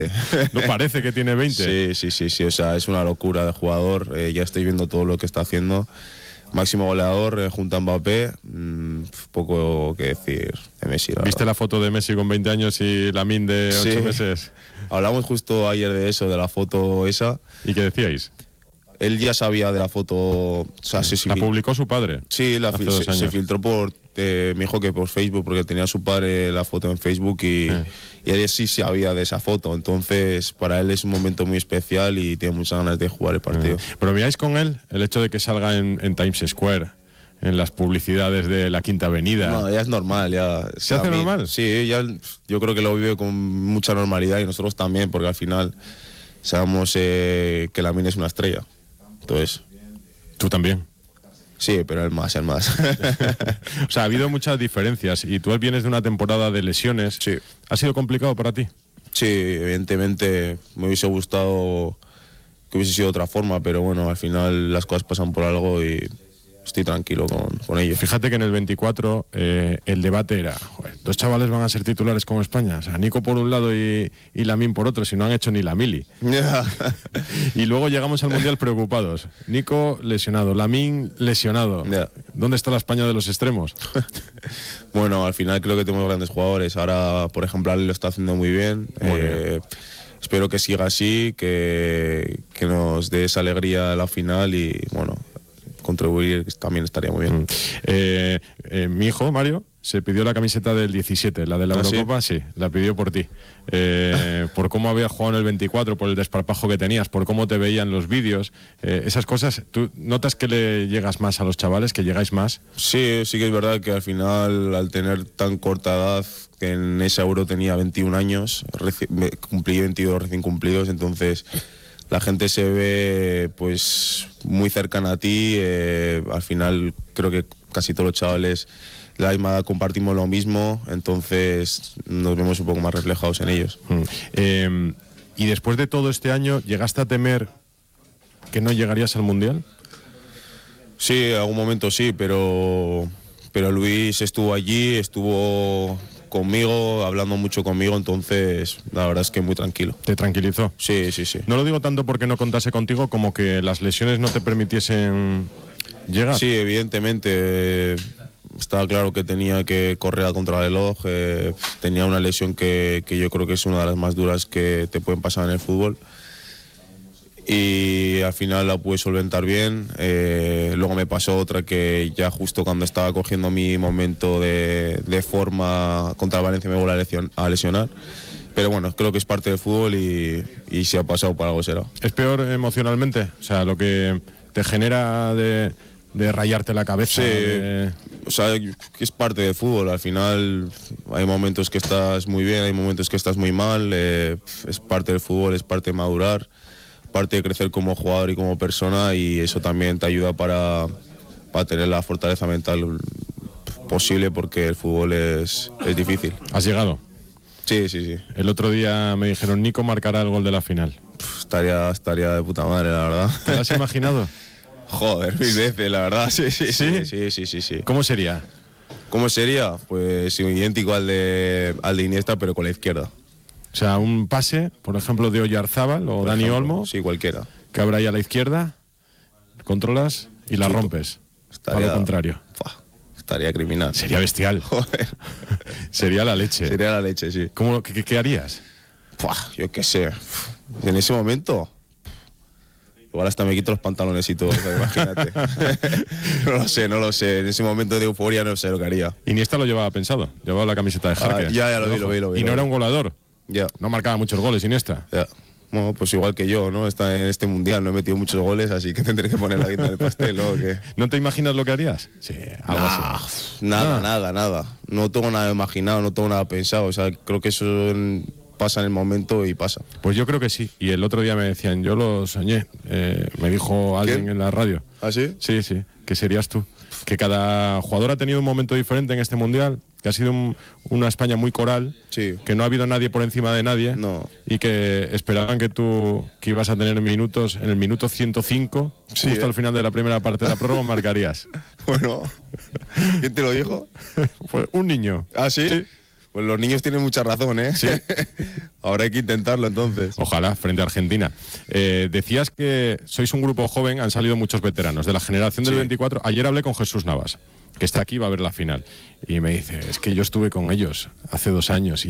No parece que tiene 20. Sí, o sea, es una locura de jugador. Ya estoy viendo todo lo que está haciendo. Máximo goleador junto a Mbappé. Poco que decir de Messi. ¿Viste la foto de Messi con 20 años y Lamine de 8 meses? Hablamos justo ayer de eso, de la foto esa. ¿Y qué decíais? Él ya sabía de la foto. O sea, ¿La publicó su padre? Sí, se filtró me dijo que por Facebook, porque tenía su padre la foto en Facebook y él sí sabía de esa foto. Entonces, para él es un momento muy especial y tiene muchas ganas de jugar el partido. ¿Pero veáis con él el hecho de que salga en Times Square, en las publicidades de la Quinta Avenida? No, ya es normal. Ya, ¿Se hace normal? Sí, ya, yo creo que lo vive con mucha normalidad y nosotros también, porque al final sabemos que Lamine es una estrella. Entonces, ¿tú también? Sí, pero el más. O sea, ha habido muchas diferencias y tú vienes de una temporada de lesiones. Sí. ¿Ha sido complicado para ti? Sí, evidentemente me hubiese gustado que hubiese sido de otra forma, pero bueno, al final las cosas pasan por algo y estoy tranquilo con ello. Fíjate que en el 24 el debate era, dos chavales van a ser titulares con España, o sea, Nico por un lado y Lamine por otro, si no han hecho ni la mili. Y luego llegamos al Mundial preocupados. Nico lesionado, Lamine lesionado. ¿Dónde está la España de los extremos? Bueno, al final creo que tenemos grandes jugadores. Ahora, por ejemplo, Ale lo está haciendo muy bien. Espero que siga así, que nos dé esa alegría a la final y, bueno, contribuir también estaría muy bien. Mi hijo, Mario, se pidió la camiseta del 17, la de la Eurocopa, sí, la pidió por ti. Por cómo había jugado en el 24, por el desparpajo que tenías, por cómo te veían los vídeos, esas cosas, ¿tú notas que le llegas más a los chavales, que llegáis más? Sí que es verdad que al final, al tener tan corta edad, que en esa Euro tenía 21 años, cumplí 22 recién cumplidos, entonces la gente se ve pues muy cercana a ti. Al final creo que casi todos los chavales de la misma edad compartimos lo mismo, entonces nos vemos un poco más reflejados en ellos. Y después de todo este año, ¿llegaste a temer que no llegarías al Mundial? Sí, en algún momento sí, pero Luis estuvo allí, estuvo conmigo, hablando mucho conmigo, entonces la verdad es que muy tranquilo. ¿Te tranquilizó? Sí. No lo digo tanto porque no contase contigo como que las lesiones no te permitiesen llegar. Sí, evidentemente estaba claro que tenía que correr a contrarreloj. Tenía una lesión que yo creo que es una de las más duras que te pueden pasar en el fútbol. Y al final la pude solventar bien. Luego me pasó otra que ya justo cuando estaba cogiendo mi momento de forma contra el Valencia me volví a lesionar. Pero bueno, creo que es parte del fútbol y si ha pasado por algo será. ¿Es peor emocionalmente? O sea, lo que te genera de rayarte la cabeza. Sí, o sea, que es parte del fútbol. Al final hay momentos que estás muy bien, hay momentos que estás muy mal. Es parte del fútbol, es parte de madurar, parte de crecer como jugador y como persona, y eso también te ayuda para tener la fortaleza mental posible, porque el fútbol es difícil. ¿Has llegado? Sí. El otro día me dijeron, Nico marcará el gol de la final. Estaría de puta madre, la verdad. ¿Te lo has imaginado? Joder, 1000 veces, la verdad. Sí. ¿Cómo sería? ¿Cómo sería? Pues idéntico al de Iniesta, pero con la izquierda. O sea, un pase, por ejemplo, de Oyarzábal o Dani Olmo. Sí, cualquiera. Que habrá ahí a la izquierda, controlas y la rompes. Estaría, a lo contrario. Estaría criminal. Sería bestial. Joder. Sería la leche. Sería la leche, sí. ¿Qué harías? Yo qué sé. En ese momento, igual hasta me quito los pantalones y todo, imagínate. No lo sé. En ese momento de euforia no sé lo que haría. Iniesta lo llevaba pensado. Llevaba la camiseta de Jarque. Ya lo vi. Y no era un goleador. Ya. No marcaba muchos goles, Iniesta. Ya. Bueno, pues igual que yo, ¿no? Está en este mundial, no he metido muchos goles, así que tendré que poner la guinda del pastel, ¿no? ¿No te imaginas lo que harías? Sí, algo así. Nada. No tengo nada imaginado, no tengo nada pensado. O sea, creo que eso pasa en el momento y pasa. Pues yo creo que sí. Y el otro día me decían, yo lo soñé. Me dijo alguien en la radio. ¿Ah, sí? Sí, que serías tú. Que cada jugador ha tenido un momento diferente en este mundial, que ha sido una España muy coral, sí, que no ha habido nadie por encima de nadie, no, y que esperaban que tú, que ibas a tener minutos, en el minuto 105, sí, justo al final de la primera parte de la prórroga, marcarías. Bueno, ¿quién te lo dijo? Fue un niño. ¿Ah, sí? Pues los niños tienen mucha razón, ¿eh? Sí. Ahora hay que intentarlo entonces. Ojalá, frente a Argentina. Decías que sois un grupo joven, han salido muchos veteranos de la generación del 24. Ayer hablé con Jesús Navas, que está aquí, va a ver la final. Y me dice, es que yo estuve con ellos hace 2 años